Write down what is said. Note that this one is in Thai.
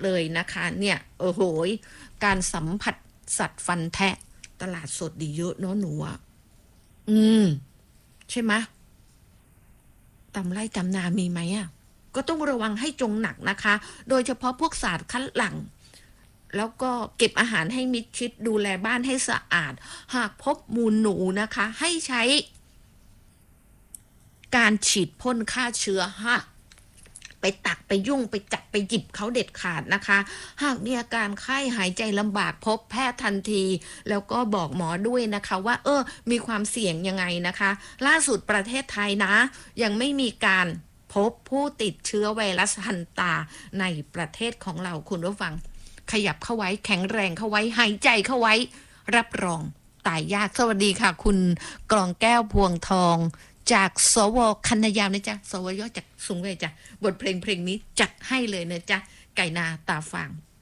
เลยนะคะเนี่ยโอ้โหการสัมผัสสัตว์ฟันแทะตลาดสดดีเยอะเนาะหนูอ่ะใช่ไหมตำไร่ตำนามีไหมอ่ะก็ต้องระวังให้จงหนักนะคะโดยเฉพาะพวกสารคัดหลั่งแล้วก็เก็บอาหารให้มิดชิดดูแลบ้านให้สะอาดหากพบมูลหนูนะคะให้ใช้การฉีดพ่นฆ่าเชื้อฮะไปตักไปยุ่งไปจับไปหยิบเขาเด็ดขาดนะคะหากมีอาการไข้หายใจลำบากพบแพทย์ทันทีแล้วก็บอกหมอด้วยนะคะว่ามีความเสี่ยงยังไงนะคะล่าสุดประเทศไทยนะยังไม่มีการพบผู้ติดเชื้อไวรัสฮันตาในประเทศของเราคุณผู้ฟังขยับเข้าไว้แข็งแรงเข้าไว้หายใจเข้าไว้รับรองตายยากสวัสดีค่ะคุณกรองแก้วพวงทองจากสวคันยาวนะจ๊ะสวย่อจากสูงเลยจ้ะบทเพลงนี้จัดให้เลยนะจ๊ะไก่นาตาฟาง